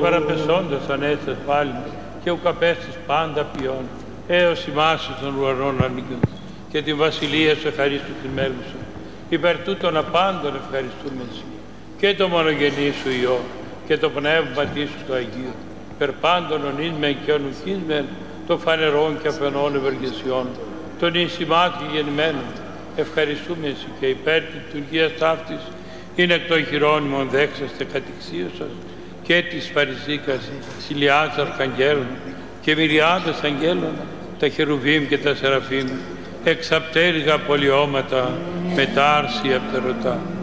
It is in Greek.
παραπεσόντας ανέστας πάλι και ουκ απέστης πάντα ποιόν, έως ημάς των ουρανών ανοίγοντας και την βασιλεία σου ευχαρίστου την μέλουσα. Υπέρ τούτων απάντων ευχαριστούμε εσύ και το μονογενή σου Υιό και το πνεύμα σου το Αγίο, υπέρ πάντων ονείσμεν και ονουκίσμεν των φανερών και αφενών ευεργεσιών, των εις ημάς γεννημένων. Ευχαριστούμε εσύ και υπέρ της λειτουργίας ταύτης είναι εκ των χειρόνιμων δέξαστε κατηξίωσας και της Φαρισίκας χιλιάδες αρχαγγέλων και μυριάδες αγγέλων, τα χερουβίμ και τα σεραφείμ, εξαπτέρυγα πολιώματα με τα άρσια πτερωτά.